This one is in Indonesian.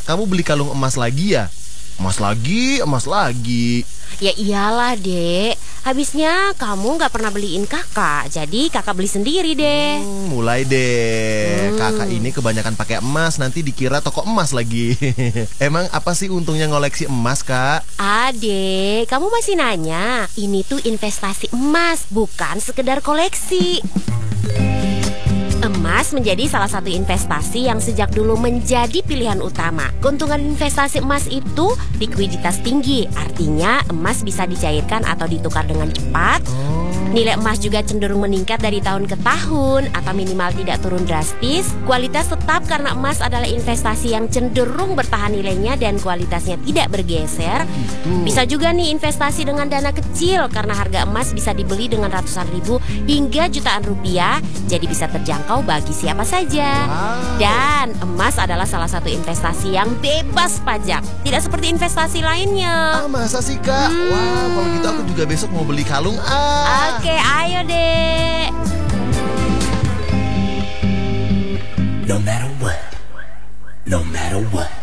kamu beli kalung emas lagi ya? Emas lagi, emas lagi. Ya iyalah, Dek. Habisnya kamu nggak pernah beliin kakak, jadi kakak beli sendiri deh. Mulai deh. Kakak ini kebanyakan pakai emas, nanti dikira toko emas lagi. Emang apa sih untungnya ngoleksi emas, Kak? Adek, kamu masih nanya? Ini tuh investasi emas, bukan sekedar koleksi. Emas menjadi salah satu investasi yang sejak dulu menjadi pilihan utama. Keuntungan investasi emas itu likuiditas tinggi, artinya emas bisa dicairkan atau ditukar dengan cepat. Nilai emas juga cenderung meningkat dari tahun ke tahun atau minimal tidak turun drastis. Kualitas tetap karena emas adalah investasi yang cenderung bertahan nilainya dan kualitasnya tidak bergeser. Bisa juga nih investasi dengan dana kecil karena harga emas bisa dibeli dengan ratusan ribu hingga jutaan rupiah, jadi bisa terjangkau bagi siapa saja. Dan emas adalah salah satu investasi yang bebas pajak, tidak seperti investasi lainnya. Masa sih, Kak? Wah, kalau gitu aku juga besok mau beli kalung. Oke, ayo deh. No matter what, no matter what.